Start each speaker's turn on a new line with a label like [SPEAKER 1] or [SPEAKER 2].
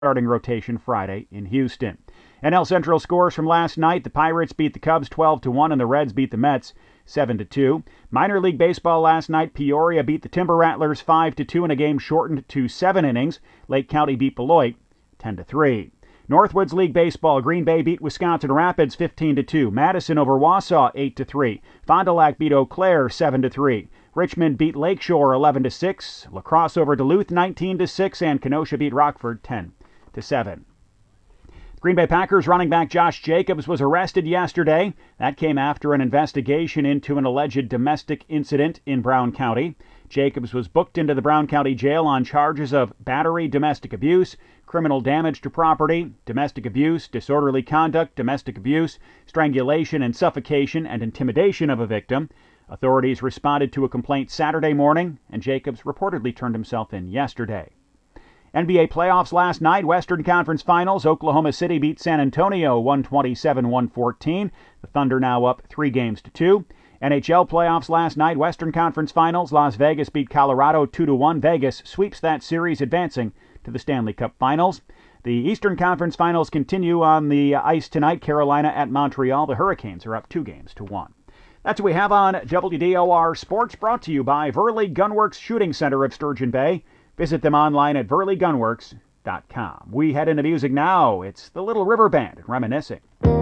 [SPEAKER 1] starting rotation Friday in Houston. NL Central scores from last night. The Pirates beat the Cubs 12-1 and the Reds beat the Mets 7-2. Minor League Baseball last night. Peoria beat the Timber Rattlers 5-2 in a game shortened to 7 innings. Lake County beat Beloit 10-3. Northwoods League Baseball. Green Bay beat Wisconsin Rapids 15-2. Madison over Wausau 8-3. Fond du Lac beat Eau Claire 7-3. Richmond beat Lakeshore 11-6. La Crosse over Duluth 19-6, and Kenosha beat Rockford 10-7. Green Bay Packers running back Josh Jacobs was arrested yesterday. That came after an investigation into an alleged domestic incident in Brown County. Jacobs was booked into the Brown County Jail on charges of battery, domestic abuse, criminal damage to property, domestic abuse, disorderly conduct, domestic abuse, strangulation and suffocation, and intimidation of a victim. Authorities responded to a complaint Saturday morning, and Jacobs reportedly turned himself in yesterday. NBA playoffs last night. Western Conference Finals. Oklahoma City beat San Antonio 127-114. The Thunder now up 3-2. NHL playoffs last night. Western Conference Finals. Las Vegas beat Colorado 2-1. Vegas sweeps that series, advancing to the Stanley Cup Finals. The Eastern Conference Finals continue on the ice tonight. Carolina at Montreal. The Hurricanes are up 2-1. That's what we have on WDOR Sports, brought to you by Verley Gunworks Shooting Center of Sturgeon Bay. Visit them online at verleygunworks.com. We head into music now. It's the Little River Band, Reminiscing.